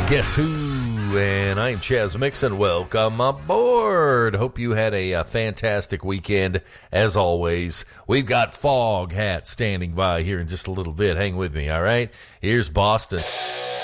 Guess Who? And I'm Chaz Mixon. Welcome aboard. Hope you had a fantastic weekend. As always, we've got Foghat standing by here in just a little bit. Hang with me, all right? Here's Boston.